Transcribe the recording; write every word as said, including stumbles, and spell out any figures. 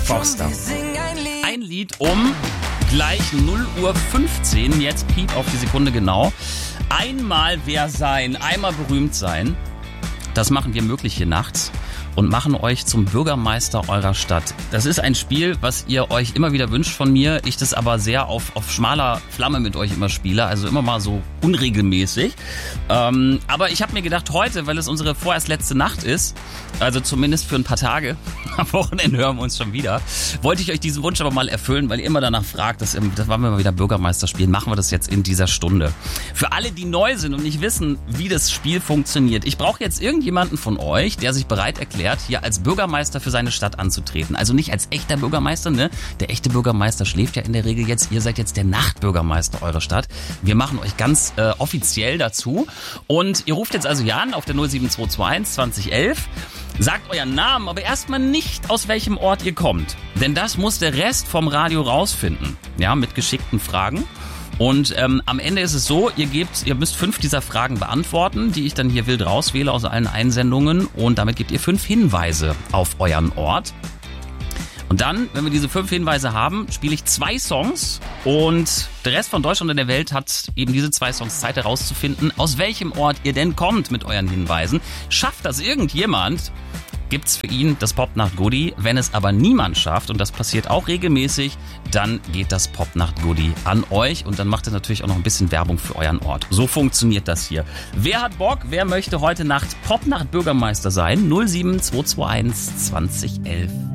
Forster. Ein Lied um gleich null Uhr fünfzehn, jetzt Piep auf die Sekunde genau. Einmal wer sein, einmal berühmt sein. Das machen wir möglich hier nachts und machen euch zum Bürgermeister eurer Stadt. Das ist ein Spiel, was ihr euch immer wieder wünscht von mir. Ich das aber sehr auf, auf schmaler Flamme mit euch immer spiele, also immer mal so unregelmäßig. Ähm, aber ich habe mir gedacht, heute, weil es unsere vorerst letzte Nacht ist, also zumindest für ein paar Tage, am Wochenende hören wir uns schon wieder, wollte ich euch diesen Wunsch aber mal erfüllen, weil ihr immer danach fragt, dass, das wollen wir mal wieder Bürgermeister spielen, machen wir das jetzt in dieser Stunde. Für alle, die neu sind und nicht wissen, wie das Spiel funktioniert, ich brauche jetzt irgendjemanden von euch, der sich bereit erklärt, hier als Bürgermeister für seine Stadt anzutreten. Also nicht als echter Bürgermeister, ne? Der echte Bürgermeister schläft ja in der Regel jetzt. Ihr seid jetzt der Nachtbürgermeister eurer Stadt. Wir machen euch ganz äh, offiziell dazu. Und ihr ruft jetzt also hier an auf der null sieben zwei zwei eins zwanzig elf. Sagt euren Namen, aber erstmal nicht, aus welchem Ort ihr kommt. Denn das muss der Rest vom Radio rausfinden. Ja, mit geschickten Fragen. Und ähm, am Ende ist es so, ihr gebt, ihr müsst fünf dieser Fragen beantworten, die ich dann hier wild rauswähle aus allen Einsendungen. Und damit gebt ihr fünf Hinweise auf euren Ort. Und dann, wenn wir diese fünf Hinweise haben, spiele ich zwei Songs. Und der Rest von Deutschland und der Welt hat eben diese zwei Songs Zeit herauszufinden, aus welchem Ort ihr denn kommt mit euren Hinweisen. Schafft das irgendjemand, gibt's für ihn das Popnacht-Goodie. Wenn es aber niemand schafft, und das passiert auch regelmäßig, dann geht das Popnacht-Goodie an euch und dann macht ihr natürlich auch noch ein bisschen Werbung für euren Ort. So funktioniert das hier. Wer hat Bock? Wer möchte heute Nacht Popnacht-Bürgermeister sein? null sieben zwei zwei eins zwanzig elf.